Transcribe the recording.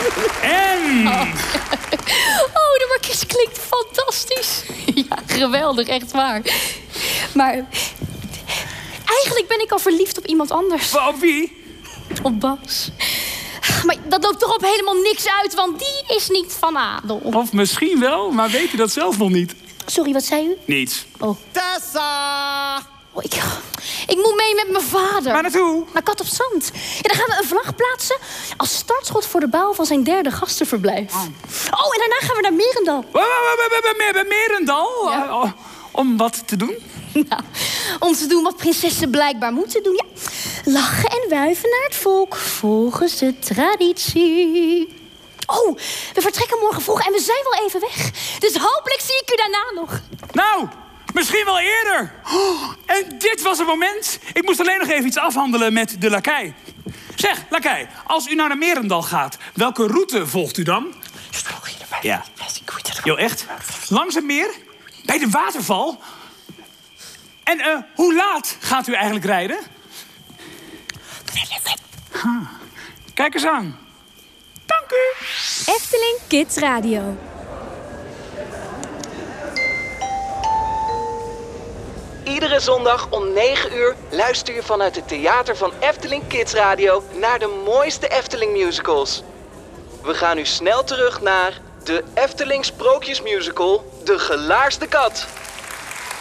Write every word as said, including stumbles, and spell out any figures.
En... Oh, oh de markies klinkt fantastisch. Ja, geweldig, echt waar. Maar eigenlijk ben ik al verliefd op iemand anders. Op wie? Op Bas. Maar dat loopt toch op helemaal niks uit, want die is niet van adel. Of misschien wel, maar weet u dat zelf nog niet? Sorry, wat zei u? Niets. Oh. Tessa! Oh, ik, ik moet mee met mijn vader. Waar naartoe? Naar Kat op Zand. Ja, dan gaan we een vlag plaatsen als startschot voor de bouw van zijn derde gastenverblijf. Oh, oh en daarna gaan we naar Merendal. Bij Merendal? Ja. Oh, om wat te doen? Nou, om te doen wat prinsessen blijkbaar moeten doen. Ja. Lachen en wuiven naar het volk, volgens de traditie. Oh, we vertrekken morgen vroeg en we zijn wel even weg. Dus hopelijk zie ik u daarna nog. Nou, misschien wel eerder. Oh, en dit was het moment. Ik moest alleen nog even iets afhandelen met de lakij. Zeg, lakij, als u nou naar Merendal gaat, welke route volgt u dan? Ja. Jo, echt? Langs het meer? Bij de waterval? En uh, hoe laat gaat u eigenlijk rijden? Ha. Kijk eens aan. Dank u. Efteling Kids Radio. Iedere zondag om negen uur luister je vanuit het theater van Efteling Kids Radio naar de mooiste Efteling musicals. We gaan nu snel terug naar de Efteling Sprookjesmusical De Gelaarsde Kat.